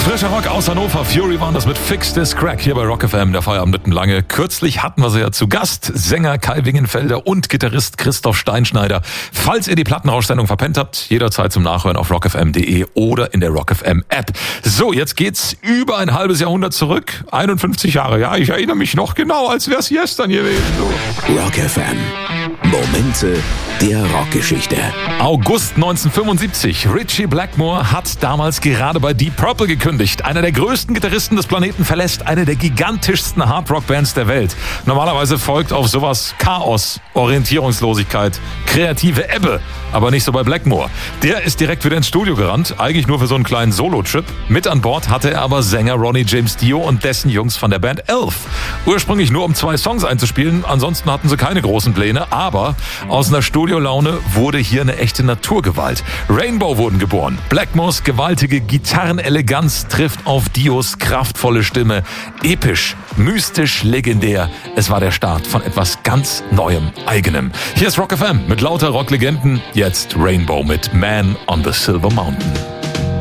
Frischer Rock aus Hannover. Fury waren das mit Fix This Crack hier bei Rock FM, der Feierabend mitten lange. Kürzlich hatten wir sie ja zu Gast. Sänger Kai Wingenfelder und Gitarrist Christoph Steinschneider. Falls ihr die Plattenrausch-Sendung verpennt habt, jederzeit zum Nachhören auf rockfm.de oder in der Rock FM App. So, jetzt geht's über ein halbes Jahrhundert zurück. 51 Jahre, ja, ich erinnere mich noch genau, als wär's gestern gewesen. So. Rock FM. Momente der Rockgeschichte. August 1975. Ritchie Blackmore hat damals gerade bei Deep Purple gekündigt. Einer der größten Gitarristen des Planeten verlässt eine der gigantischsten Hardrock-Bands der Welt. Normalerweise folgt auf sowas Chaos, Orientierungslosigkeit, kreative Ebbe. Aber nicht so bei Blackmore. Der ist direkt wieder ins Studio gerannt, eigentlich nur für so einen kleinen Solo-Trip. Mit an Bord hatte er aber Sänger Ronnie James Dio und dessen Jungs von der Band Elf. Ursprünglich nur um 2 Songs einzuspielen, ansonsten hatten sie keine großen Pläne, aber aus einer Studiolaune wurde hier eine echte Naturgewalt. Rainbow wurden geboren. Blackmores gewaltige Gitarreneleganz trifft auf Dios kraftvolle Stimme. Episch, mystisch, legendär. Es war der Start von etwas ganz Neuem, Eigenem. Hier ist Rock FM mit lauter Rocklegenden. Jetzt Rainbow mit Man on the Silver Mountain.